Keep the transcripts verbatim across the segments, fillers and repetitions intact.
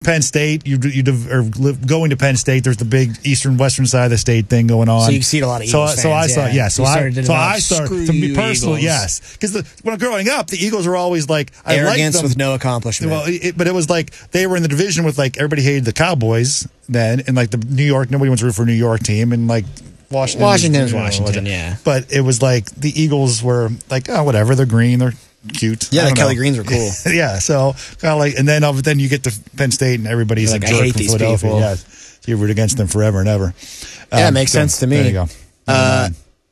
Penn State, you you or going to Penn State. There's the big eastern western side of the state thing going on. So you see a lot of so, Eagles so fans. I saw, yeah. yeah. So I, so I started to be personal, Eagles. yes, because when growing up, the Eagles were always like I arrogance liked them. with no accomplishment. Well, it, but it was like they were in the division with like everybody hated the Cowboys then, and like the New York, nobody wants to root for a New York team, and like Washington, Washington's you know, Washington, yeah. But it was like the Eagles were like, oh, whatever, they're green, they're cute. Yeah, the Kelly know. Greens were cool. Yeah, so kind of like, and then then you get to Penn State and everybody's like, a I jerk hate from these Philadelphia. people. Yeah, so you root against them forever and ever. Yeah, Um, it makes so, sense to me. There you go. Uh,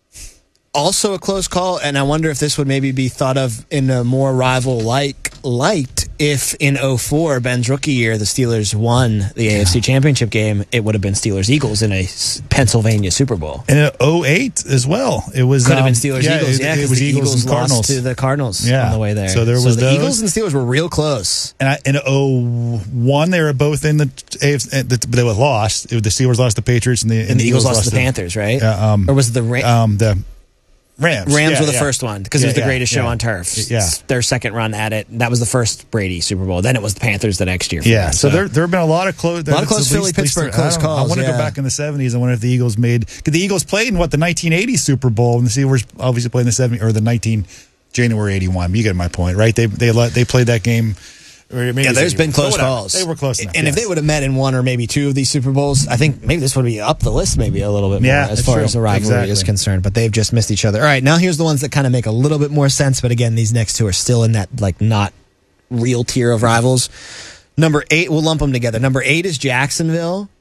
also a close call, and I wonder if this would maybe be thought of in a more rival-like light if in oh four, Ben's rookie year, the Steelers won the A F C Championship game. It would have been Steelers-Eagles in a Pennsylvania Super Bowl. And in oh eight as well. It was Could have um, been Steelers-Eagles, yeah, Eagles, it, yeah, it because was the Eagles, Eagles and lost Cardinals. to the Cardinals Yeah. on the way there. So there was so the those. Eagles and Steelers were real close. And I, in oh one, they were both in the A F C, but they were lost. It, the Steelers lost to the Patriots, and the, And, and the Eagles, Eagles lost to the Panthers, right? Uh, um, or was it the Ra- um, the Rams? Rams yeah, were the yeah. first one because yeah, it was the yeah, greatest show yeah. on turf. Yeah. Their second run at it. That was the first Brady Super Bowl. Then it was the Panthers the next year. For Yeah, them, so, so there there have been a lot of close, a lot of close Philly Pittsburgh close I calls. I want to yeah. go back in the seventies. I wonder if the Eagles made because the Eagles played in what the nineteen eighty Super Bowl, and the Steelers obviously played in the seventy or the nineteen January eighty-one. You get my point, right? They they let, they played that game. Or maybe Yeah, there's been close calls. They were close enough. And yes. if they would have met in one or maybe two of these Super Bowls, I think maybe this would be up the list maybe a little bit more Yeah, as that's far true. as the rivalry Exactly. is concerned. But they've just missed each other. All right, now here's the ones that kind of make a little bit more sense. But again, these next two are still in that like not real tier of rivals. Number eight, we'll lump them together. Number eight is Jacksonville.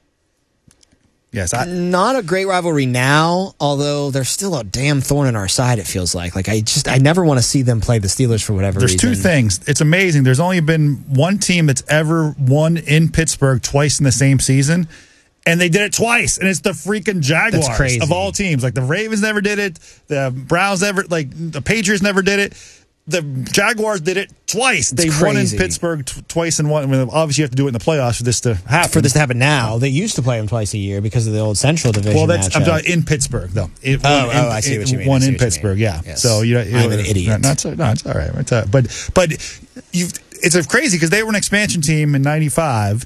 Yes, I, Not a great rivalry now, although they're still a damn thorn in our side, it feels like. Like, I just, I never want to see them play the Steelers for whatever There's reason. two things. It's amazing. There's only been one team that's ever won in Pittsburgh twice in the same season, and they did it twice, and it's the freaking Jaguars That's crazy. of all teams. Like, the Ravens never did it. The Browns never, like, the Patriots never did it. The Jaguars did it twice. They won in crazy. Pittsburgh t- twice and one. I mean, obviously, you have to do it in the playoffs for this to happen. For this to happen now, they used to play them twice a year because of the old Central Division Well, that's I'm matchup. talking in Pittsburgh though. It, Oh, one oh, in, I see what you it- mean. I One see in what you Pittsburgh, mean. yeah. Yes. So you know, I'm an idiot. No, it's, no, it's all right. It's all right. But but you, it's a crazy because they were an expansion team in ninety-five,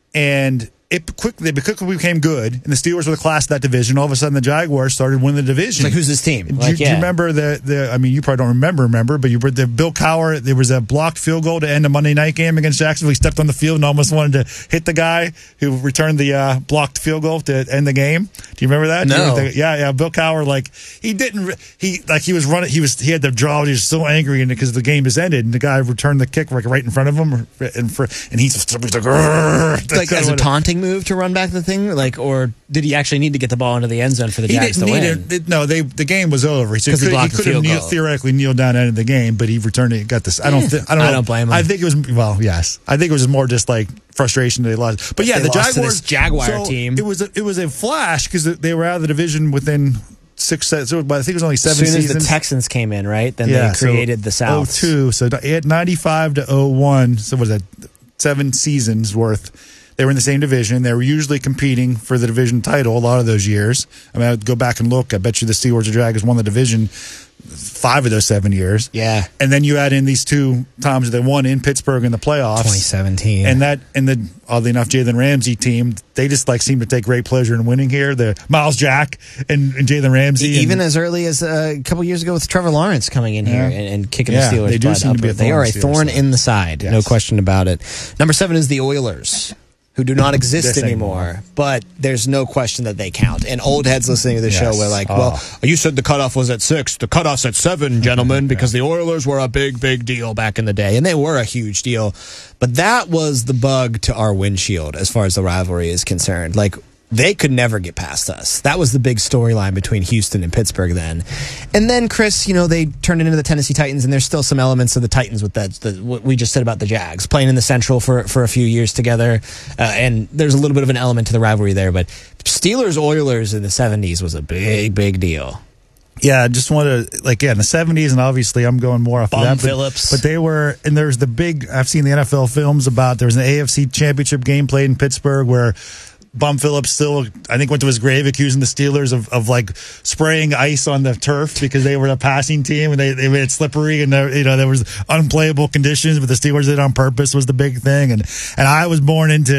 and it quickly they quickly became good, and the Steelers were the class of that division. All of a sudden, the Jaguars started winning the division. It's like, who's this team? Do, Like, do yeah. you remember the, the? I mean, you probably don't remember, remember, but you were the Bill Cowher. There was a blocked field goal to end a Monday night game against Jacksonville. He stepped on the field and almost wanted to hit the guy who returned the uh, blocked field goal to end the game. Do you remember that? Do you No. remember the- yeah, yeah. Bill Cowher, like he didn't. He like he was running. He was he had the draw. He was so angry because the game has ended, and the guy returned the kick like right in front of him, and for and he's just like, "Grrr." like as a taunting move to run back the thing, like, or did he actually need to get the ball into the end zone for the He Jags to didn't win? need it. No, they the game was over. So he 'Cause he could, he blocked the could have field kneel, goal. theoretically kneeled down and ended the game, but he returned it. Got this. I don't. Th- I don't. Know. I don't blame him. I think it was well. Yes, I think it was more just like frustration that they lost. But yeah, They the lost to Jaguars this Jaguar so team. It was a, it was a flash because they were out of the division within six sets. But I think it was only As seven soon as seasons. the Texans came in, right? Then yeah, they created the South. oh two, so at ninety-five to oh one. So what was that? Seven seasons worth. They were in the same division. They were usually competing for the division title a lot of those years. I mean, I'd go back and look. I bet you the Steelers or Jaguars won the division five of those seven years. Yeah. And then you add in these two times they won in Pittsburgh in the playoffs. twenty seventeen. And that, and the, oddly enough, Jalen Ramsey team, they just like seem to take great pleasure in winning here. The Miles Jack and, and Jalen Ramsey. Even and, as early as uh, a couple years ago with Trevor Lawrence coming in here Yeah. and, and kicking Yeah, the Steelers' they do butt seem to be a upward. They thorn are a in the Steelers' thorn side. in the side, no Yes. question about it. Number seven is the Oilers, who do not exist This anymore, anymore. but there's no question that they count. And old heads listening to the show Yes. were like, Oh. well, you said the cutoff was at six. The cutoff's at seven, gentlemen, because the Oilers were a big, big deal back in the day. And they were a huge deal. But that was the bug to our windshield as far as the rivalry is concerned. Like, they could never get past us. That was the big storyline between Houston and Pittsburgh then. And then, Chris, you know, they turned it into the Tennessee Titans, and there's still some elements of the Titans with that, the, what we just said about the Jags, playing in the Central for, for a few years together. Uh, and there's a little bit of an element to the rivalry there. But Steelers-Oilers in the seventies was a big, big deal. Yeah, I just want to, like, yeah, in the seventies, and obviously I'm going more off Bum of that. But, Phillips. but they were, and there's the big, I've seen the N F L films about, there was an A F C championship game played in Pittsburgh where Bum Phillips still, I think, went to his grave accusing the Steelers of, of like spraying ice on the turf because they were a passing team and they, they made it slippery and there, you know there was unplayable conditions, but the Steelers did it on purpose was the big thing. And and I was born into